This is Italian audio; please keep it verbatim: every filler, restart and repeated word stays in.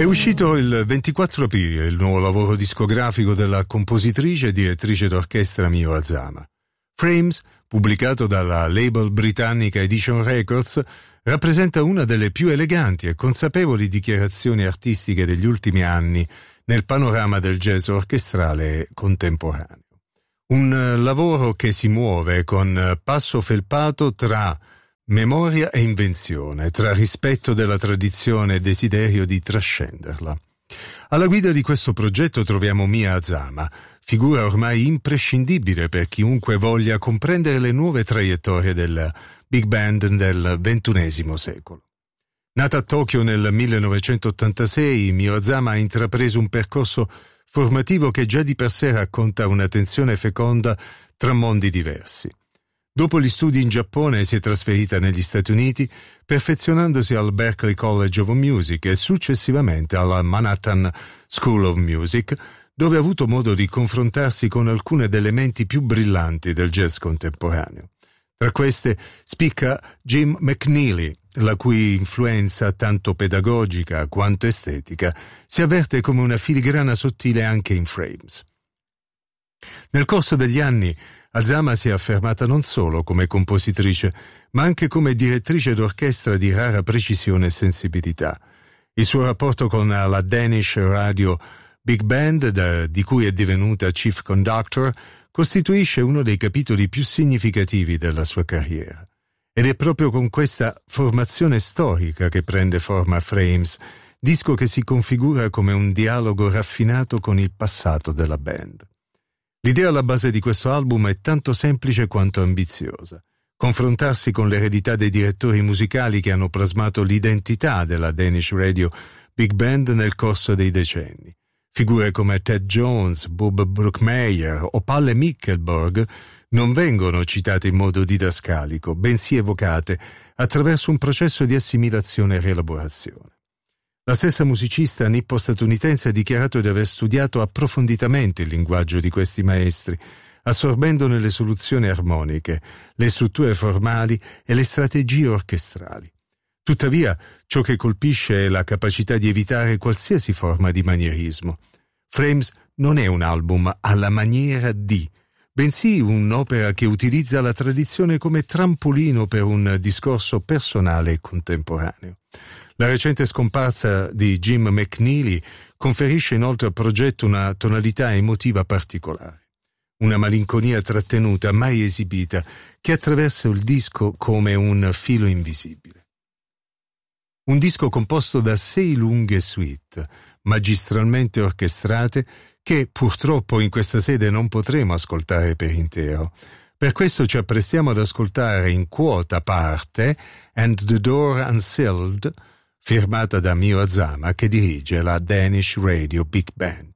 È uscito il ventiquattro aprile il nuovo lavoro discografico della compositrice e direttrice d'orchestra Mio Azama. Frames, pubblicato dalla label britannica Edition Records, rappresenta una delle più eleganti e consapevoli dichiarazioni artistiche degli ultimi anni nel panorama del jazz orchestrale contemporaneo. Un lavoro che si muove con passo felpato tra memoria e invenzione, tra rispetto della tradizione e desiderio di trascenderla. Alla guida di questo progetto troviamo Mia Azama, figura ormai imprescindibile per chiunque voglia comprendere le nuove traiettorie del big band del ventunesimo secolo. Nata a Tokyo nel millenovecentottantasei, Mio Azama ha intrapreso un percorso formativo che già di per sé racconta una tensione feconda tra mondi diversi. Dopo gli studi in Giappone si è trasferita negli Stati Uniti, perfezionandosi al Berklee College of Music e successivamente alla Manhattan School of Music, dove ha avuto modo di confrontarsi con alcune delle menti più brillanti del jazz contemporaneo. Tra queste spicca Jim McNeely, la cui influenza, tanto pedagogica quanto estetica, si avverte come una filigrana sottile anche in Frames. Nel corso degli anni, Azama si è affermata non solo come compositrice, ma anche come direttrice d'orchestra di rara precisione e sensibilità. Il suo rapporto con la Danish Radio Big Band, da, di cui è divenuta Chief Conductor, costituisce uno dei capitoli più significativi della sua carriera. Ed è proprio con questa formazione storica che prende forma Frames, disco che si configura come un dialogo raffinato con il passato della band. L'idea alla base di questo album è tanto semplice quanto ambiziosa. Confrontarsi con l'eredità dei direttori musicali che hanno plasmato l'identità della Danish Radio Big Band nel corso dei decenni. Figure come Ted Jones, Bob Brookmeyer o Palle Mikkelborg non vengono citate in modo didascalico, bensì evocate attraverso un processo di assimilazione e rielaborazione. La stessa musicista nippo-statunitense ha dichiarato di aver studiato approfonditamente il linguaggio di questi maestri, assorbendone le soluzioni armoniche, le strutture formali e le strategie orchestrali. Tuttavia, ciò che colpisce è la capacità di evitare qualsiasi forma di manierismo. Frames non è un album alla maniera di, bensì un'opera che utilizza la tradizione come trampolino per un discorso personale e contemporaneo. La recente scomparsa di Jim McNeely conferisce inoltre al progetto una tonalità emotiva particolare, una malinconia trattenuta, mai esibita, che attraversa il disco come un filo invisibile. Un disco composto da sei lunghe suite, magistralmente orchestrate, che purtroppo in questa sede non potremo ascoltare per intero. Per questo ci apprestiamo ad ascoltare in quota parte And the Door Unsealed, firmata da Mio Azama, che dirige la Danish Radio Big Band.